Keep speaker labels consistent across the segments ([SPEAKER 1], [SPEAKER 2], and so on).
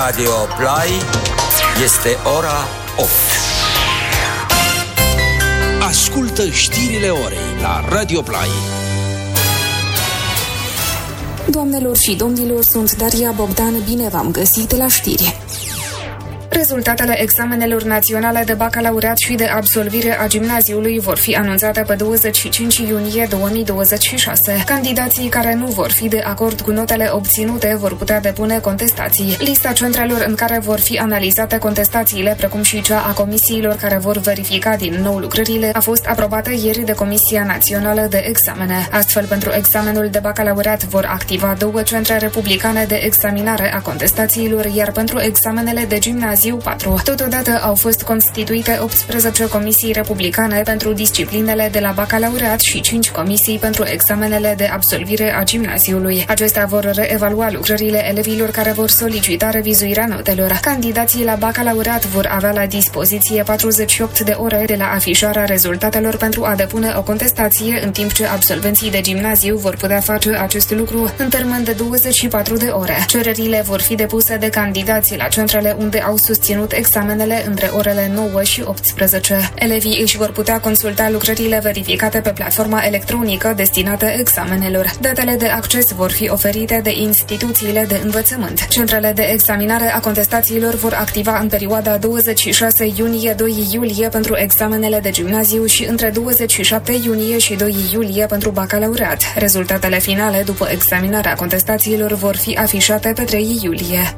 [SPEAKER 1] Radio Play este ora 8.
[SPEAKER 2] Ascultă știrile orei la Radio Play.
[SPEAKER 3] Doamnelor și domnilor, sunt Daria Bogdan, bine v-am găsit la știri. Rezultatele examenelor naționale de bacalaureat și de absolvire a gimnaziului vor fi anunțate pe 25 iunie 2026. Candidații care nu vor fi de acord cu notele obținute vor putea depune contestații. Lista centrelor în care vor fi analizate contestațiile, precum și cea a comisiilor care vor verifica din nou lucrările, a fost aprobată ieri de Comisia Națională de Examene. Astfel, pentru examenul de bacalaureat vor activa 2 centre republicane de examinare a contestațiilor, iar pentru examenele de gimnaziu 4. Totodată au fost constituite 18 comisii republicane pentru disciplinele de la bacalaureat și 5 comisii pentru examenele de absolvire a gimnaziului. Acestea vor reevalua lucrările elevilor care vor solicita revizuirea notelor. Candidații la bacalaureat vor avea la dispoziție 48 de ore de la afișarea rezultatelor pentru a depune o contestație, în timp ce absolvenții de gimnaziu vor putea face acest lucru în termen de 24 de ore. Cererile vor fi depuse de candidații la centrele unde au susținut examenele între orele 9 și 18. Elevii își vor putea consulta lucrările verificate pe platforma electronică destinată examenelor. Datele de acces vor fi oferite de instituțiile de învățământ. Centrele de examinare a contestațiilor vor activa în perioada 26 iunie-2 iulie pentru examenele de gimnaziu și între 27 iunie și 2 iulie pentru bacalaureat. Rezultatele finale după examinarea contestațiilor vor fi afișate pe 3 iulie.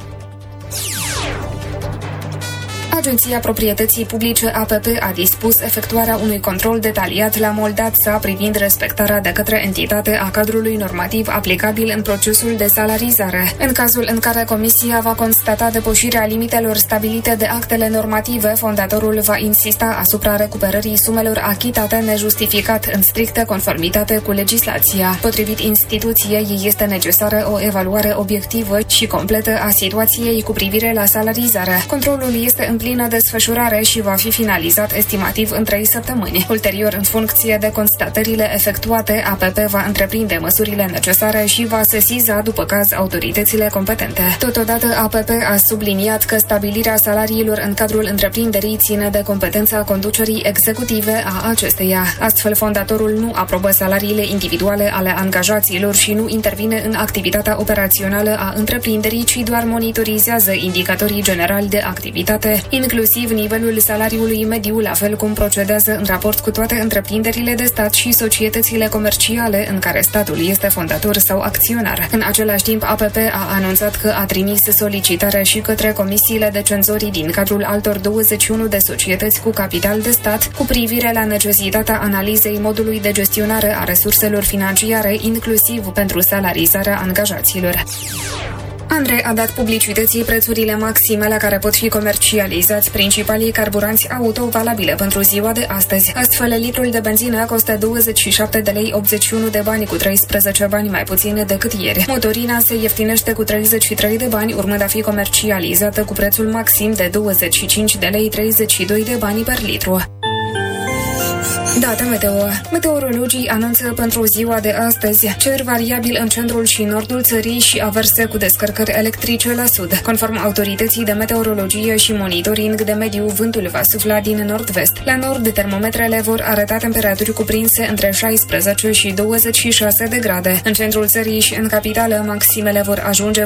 [SPEAKER 3] Agenția Proprietății Publice APP a dispus efectuarea unui control detaliat la Moldața privind respectarea de către entitate a cadrului normativ aplicabil în procesul de salarizare. În cazul în care Comisia va constata depășirea limitelor stabilite de actele normative, fondatorul va insista asupra recuperării sumelor achitate nejustificat în strictă conformitate cu legislația. Potrivit instituției, este necesară o evaluare obiectivă și completă a situației cu privire la salarizare. Controlul este în plină desfășurare și va fi finalizat estimativ în 3 săptămâni. Ulterior, în funcție de constatările efectuate, APP va întreprinde măsurile necesare și va sesiza, după caz, autoritățile competente. Totodată, APP a subliniat că stabilirea salariilor în cadrul întreprinderii ține de competența conducerii executive a acesteia. Astfel, fondatorul nu aprobă salariile individuale ale angajaților și nu intervine în activitatea operațională a întreprinderii, ci doar monitorizează indicatorii generali de activitate, inclusiv nivelul salariului mediu, la fel cum procedează în raport cu toate întreprinderile de stat și societățile comerciale în care statul este fondator sau acționar. În același timp, APP a anunțat că a trimis solicitare și către comisiile de cenzori din cadrul altor 21 de societăți cu capital de stat cu privire la necesitatea analizei modului de gestionare a resurselor financiare, inclusiv pentru salarizarea angajaților. ANRE a dat publicității prețurile maxime la care pot fi comercializați principalii carburanți auto valabile pentru ziua de astăzi. Astfel, litrul de benzină costă 27 de lei 81 de bani, cu 13 bani mai puțin decât ieri. Motorina se ieftinește cu 33 de bani, urmând a fi comercializată cu prețul maxim de 25 de lei 32 de bani per litru. Date meteo. Meteorologii anunță pentru ziua de astăzi cer variabil în centrul și nordul țării și averse cu descărcări electrice la sud. Conform autorității de meteorologie și monitoring de mediu, vântul va sufla din nord-vest. La nord, termometrele vor arăta temperaturi cuprinse între 16 și 26 de grade. În centrul țării și în capitală, maximele vor ajunge